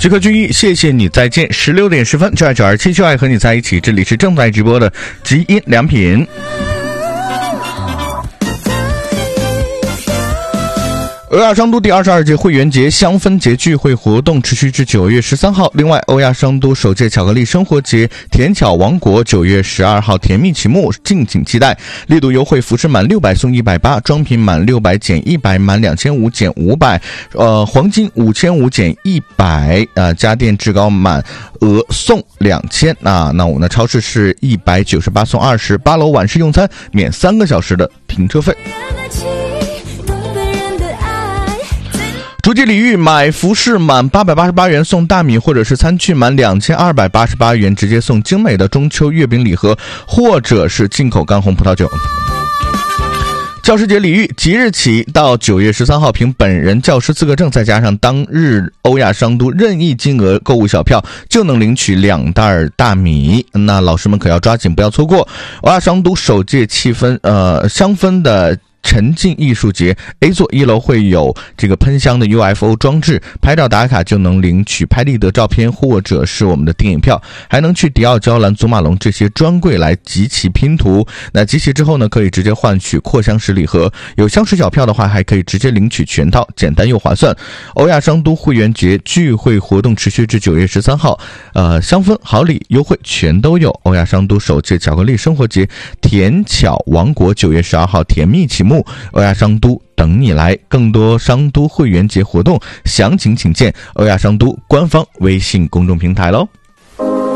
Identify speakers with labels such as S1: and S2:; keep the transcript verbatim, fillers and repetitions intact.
S1: 徐克军一，谢谢你，再见。十六点十分，就爱九二七，就爱和你在一起。这里是正在直播的极音良品。欧亚商都第二十二届会员节香氛节聚会活动持续至九月十三号。另外，欧亚商都首届巧克力生活节甜巧王国九月十二号甜蜜启幕，敬请期待。力度优惠，服饰满六百送一百八，装品满六百减一百，满两千五减五百，呃，黄金五千五减一百，呃，家电至高满额送两千啊。那我们的超市是一百九十八送二十，八楼晚市用餐免三个小时的停车费。竹记礼遇买服饰满八百八十八元送大米，或者是餐具满两千二百八十八元直接送精美的中秋月饼礼盒，或者是进口干红葡萄酒。教师节礼遇即日起到九月十三号，凭本人教师资格证再加上当日欧亚商都任意金额购物小票，就能领取两袋大米。那老师们可要抓紧，不要错过欧亚商都首届气氛呃香氛的沉浸艺术节。 A 座一楼会有这个喷香的 U F O 装置，拍照打卡就能领取拍立得照片或者是我们的电影票，还能去迪奥娇兰、祖马龙这些专柜来集齐拼图。那集齐之后呢，可以直接换取扩香石礼盒，有香水小票的话还可以直接领取全套，简单又划算。欧亚商都会员节聚会活动持续至九月十三号，呃，香氛好礼优惠全都有。欧亚商都首届巧克力生活节甜巧王国九月十二号甜蜜启幕，欧亚商都等你来。更多商都会员节活动详情请见欧亚商都官方微信公众平台喽。